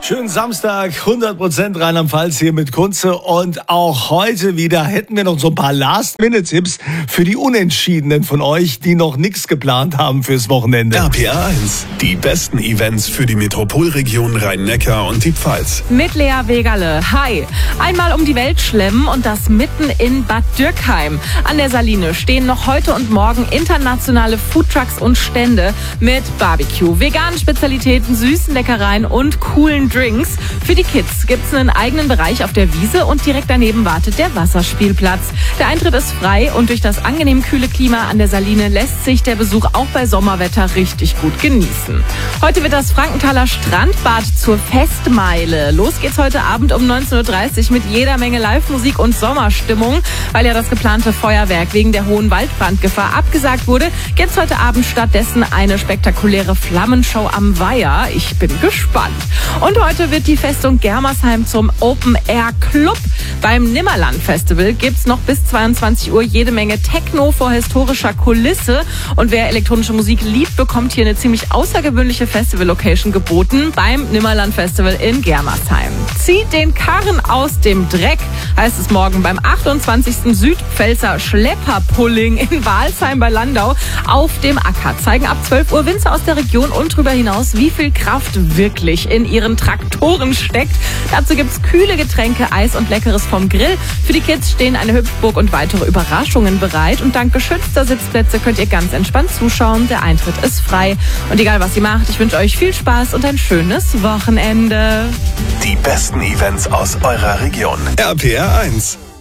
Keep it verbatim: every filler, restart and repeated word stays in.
Schönen Samstag, hundert Prozent Rheinland-Pfalz hier mit Kunze. Und auch heute wieder hätten wir noch so ein paar Last-Minute-Tipps für die Unentschiedenen von euch, die noch nichts geplant haben fürs Wochenende. R P R eins, die besten Events für die Metropolregion Rhein-Neckar und die Pfalz. Mit Lea Wegerle. Hi. Einmal um die Welt schlemmen und das mitten in Bad Dürkheim. An der Saline stehen noch heute und morgen internationale Foodtrucks und Stände mit Barbecue, veganen Spezialitäten, süßen Leckereien und coolen Drinks. Für die Kids gibt es einen eigenen Bereich auf der Wiese und direkt daneben wartet der Wasserspielplatz. Der Eintritt ist frei und durch das angenehm kühle Klima an der Saline lässt sich der Besuch auch bei Sommerwetter richtig gut genießen. Heute wird das Frankenthaler Strandbad zur Festmeile. Los geht's heute Abend um neunzehn Uhr dreißig mit jeder Menge Live-Musik und Sommerstimmung. Weil ja das geplante Feuerwerk wegen der hohen Waldbrandgefahr abgesagt wurde, gibt's heute Abend stattdessen eine spektakuläre Flammenshow am Weiher. Ich bin gespannt. Und heute wird die Festung Germersheim zum Open-Air-Club. Beim Nimmerland-Festival gibt's noch bis zweiundzwanzig Uhr jede Menge Techno vor historischer Kulisse. Und wer elektronische Musik liebt, bekommt hier eine ziemlich außergewöhnliche Festival-Location geboten beim Nimmerland-Festival in Germersheim. Zieht den Karren aus dem Dreck, heißt es morgen beim achtundzwanzigsten Südpfälzer Schlepperpulling in Walsheim bei Landau auf dem Acker. Zeigen ab zwölf Uhr Winzer aus der Region und darüber hinaus, wie viel Kraft wirklich in ihren Traktoren steckt. Dazu gibt's kühle Getränke, Eis und Leckeres vom Grill. Für die Kids stehen eine Hüpfburg und weitere Überraschungen bereit. Und dank geschützter Sitzplätze könnt ihr ganz entspannt zuschauen. Der Eintritt ist frei. Und egal, was ihr macht, ich wünsche euch viel Spaß und ein schönes Wochenende. Die besten Events aus eurer Region. R P R eins.